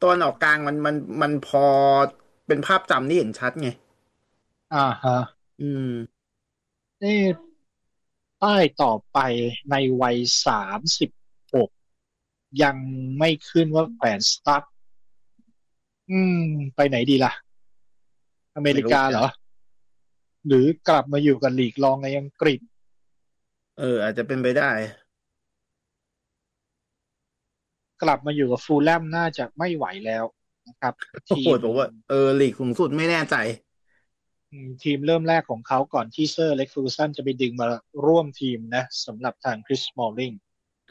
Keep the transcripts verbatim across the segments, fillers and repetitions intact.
ตะวันออกกลางมันมันมันพอเป็นภาพจำที่เห็นชัดไงอ่าฮะอืมเอ๊ะป้ายต่อไปในวัยสามสิบหกยังไม่ขึ้นว่าแขวนสตั๊ดอืมไปไหนดีล่ะอเมไม่รู้จะริกาเหรอหรือกลับมาอยู่กับลีกรองในอังกฤษเอออาจจะเป็นไปได้กลับมาอยู่กับฟูลแลมน่าจะไม่ไหวแล้วนะครับโอ้โหทีมแต่ว่าเออลีกสูงสุดไม่แน่ใจอืมทีมเริ่มแรกของเขาก่อนที่เซอร์เล็กซ์ฟูร์ซันจะไปดึงมาร่วมทีมนะสำหรับทางคริสสมอลลิง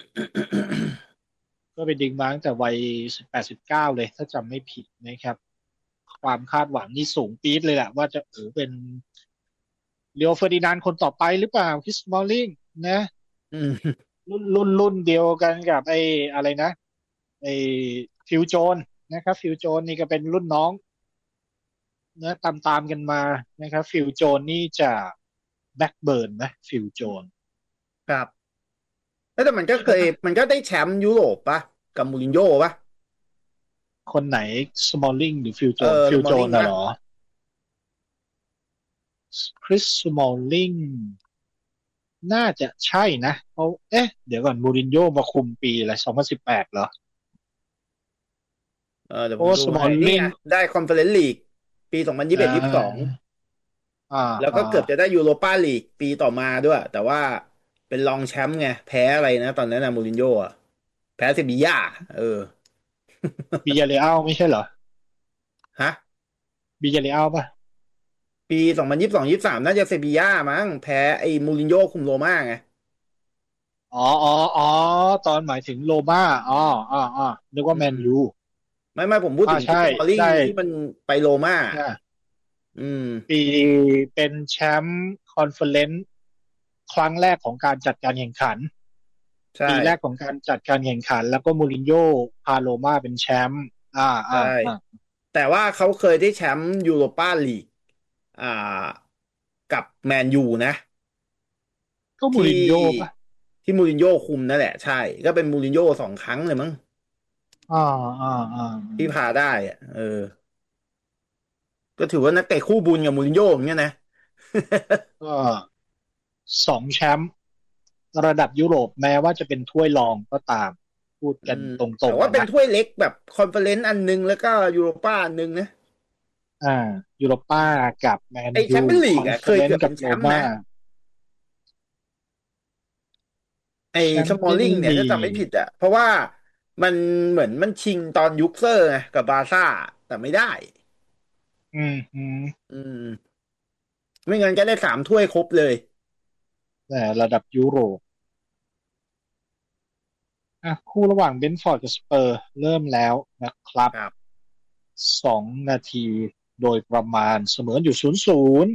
ก็ไปดึงมาตั้งแต่วัยสิบแปดสิบเก้าเลยถ้าจำไม่ผิดนะครับความคาดหวังนี่สูงปี๊ดเลยแหละว่าจะเออเป็นเรียวเฟอร์ดินานด์คนต่อไปหรือเปล่าคริสสมอลลิงนะอืมรุ่นรุ่นรุ่นเดียวกันกับไอ้อะไรนะไอ้ฟิลโจนนะครับฟิลโจนนี่ก็เป็นรุ่นน้องนะตามตามกันมานะครับฟิลโจนนี่จะแบ็กเบิร์นนะฟิลโจนครับแต่มันก็เคยมันก็ได้แชมป์ยุโรปปะกับมูรินโญ่ปะคนไหนสมอลลิงหรือฟิลโจเออนฟิลโจสมอลลิงปะนน่ะเหรอคริสสมอลลิงน่าจะใช่นะเพราะเอ๊ะเดี๋ยวก่อนมูรินโญ่มาคุมปีอะไรสองพันสิบแปดเหรอเออเดี๋ยวเพราะว่าสมอผมดูให้ลลิงนี่ไงได้คอนเฟอเรนซ์ลีกปีสองพันยี่สิบอ่เอ็ดยี่สิบสองาอ่าแล้วอ่าก็เกือบจะได้ยูโรปาลีกปีต่อมาด้วยแต่ว่าเป็นรองแชมป์ไงแพ้อะไรนะตอนนั้นนะมูรินโญ่อะแพ้เซบีย่าเออบิยาเรอัลไม่ใช่เหรอฮะบิยาเรอัลป่ะปีสองพันยี่สิบสองยี่สิบสามน่าจะเซบีย่ามั้งแพ้ไอ้มูรินโญ่คุมโรม่าไงอ๋ออ๋ออ๋อตอนหมายถึงโรม่าอ๋ออ๋ออ๋อนึกว่าอืมแมนยูไม่ไม่ผมพูดถึงฟุอ่าใช่ตบอลลิงใช่ที่มันไปโรม่าใช่อืมปีเป็นแชมป์คอนเฟอเรนซ์ครั้งแรกของการจัดการแข่งขันใช่ปีแรกของการจัดการแข่งขันแล้วก็มูรินโญ่พาโรม่าเป็นแชมป์อ่าใช่อ่าอ่าแต่ว่าเขาเคยได้แชมป์ยูโรปาลีกอ่ากับแมนยูนะที่ก็มูรินโญ่ป่ะที่มูรินโญ่คุมนั่นแหละใช่ก็เป็นมูรินโญ่สองครั้งเลยมั้งอ่าอ่าอ่าที่พาได้อะเออก็ถือว่านักเตะคู่บุญกับมูรินโญ่อย่างเงี้ยนะก็สองแชมป์ระดับยุโรปแม้ว่าจะเป็นถ้วยรองก็ตามพูดอืกันมตรแต่ว่างๆอะนะเป็นถ้วยเล็กแบบคอนเฟอเรนซ์อันนึงแล้วก็ยูโรป้าอันนึงนะอ่ายูโรป้ากับแมนไอ้แชยูมเปี้ยนลีคอนกอ่ะเคเฟอเรนซ์กับยเกือบเป็นแชโรม่ามป์นะไอ้แชสมเปี้ยนมอลลิงเนี่ยลีถ้าจำไม่กผิดอ่ะเพราะว่ามันเหมือนมันชิงตอนยุคเซอร์ไงกับบาร์ซ่าแต่ไม่ได้อืมอืมอืม ไม่งั้นก็ได้สามถ้วยครบเลยแต่ระดับยุโรปอ่ะคู่ระหว่างเบนฟอร์ดกับสเปอร์เริ่มแล้วนะครับครับสองนาทีโดยประมาณเสมออยู่ศูนย์ศูนย์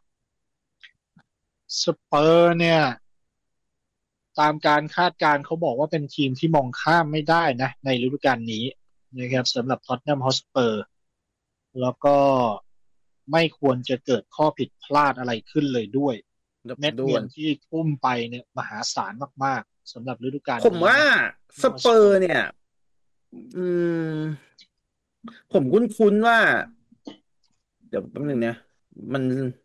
สเปอร์เนี่ยตามการคาดการณ์เขาบอกว่าเป็นทีมที่มองข้ามไม่ได้นะในฤดูกาลนี้นะครับสำหรับท็อตแนมฮอตสเปอร์แล้วก็ไม่ควรจะเกิดข้อผิดพลาดอะไรขึ้นเลยด้วยแล้วผเม็ดเงิมดูก่อนนที่ทุ่มไปเนี่ยมหาศาลมากๆสำหรับฤดูกาลผมว่านี้นะสเปอร์เนี่ยอืมผมคุ้นๆว่าเดี๋ยวแป๊บนึงนะมัน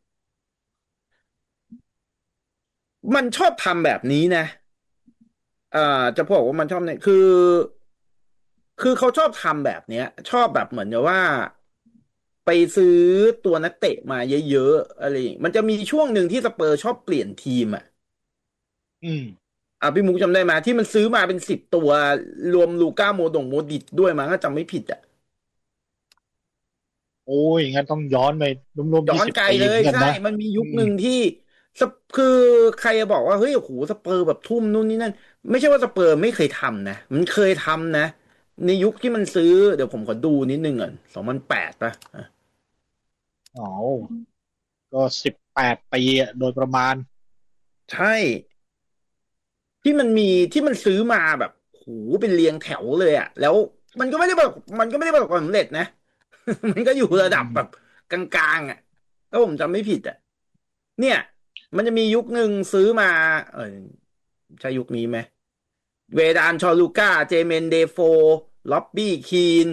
มันชอบทำแบบนี้นะเอ่อจะบอกว่ามันชอบเนี่ยคือคือเขาชอบทำแบบเนี้ยชอบแบบเหมือนกับว่าไปซื้อตัวนักเตะมาเยอะๆอะไรอย่างงี้มันจะมีช่วงหนึ่งที่สเปอร์ชอบเปลี่ยนทีมอ่ะอืมอ่ะพี่มุกจำได้ไหมที่มันซื้อมาเป็นสิบตัวรวมลูก้าโมดงโมดิตด้วยมั้งถ้าจำไม่ผิดอ่ะโอ้ยงั้นต้องย้อนไปรวมๆย้อนยี่สิบปีไกลเลยใช่เหมือนกันนะมันมียุคอืมหนึ่งที่สเปคือใครจะบอกว่าเฮ้ยโอ้โหสเปอร์แบบทุ่มนู่นนี่นั่นไม่ใช่ว่าสเปอร์ไม่เคยทำนะมันเคยทำนะในยุคที่มันซื้อเดี๋ยวผมขอดูนิดนึงก่อนสองพันแปดป่ะอ่ะอ๋อก็สิบแปดปีอะโดยประมาณใช่ที่มันมีที่มันซื้อมาแบบโหเป็นเรียงแถวเลยอ่ะแล้วมันก็ไม่ได้แบบมันก็ไม่ได้ประสบความสำเร็จนะมันก็อยู่อืระดับแบบมกลางๆอ่ะถ้าผมจำไม่ผิดอ่ะ เนี่ยมันจะมียุคหนึ่งซื้อมาเออใช่ยุคนี้ไหมเวดานชอลูก้าเจเมนเดโฟล็อบบี้คีน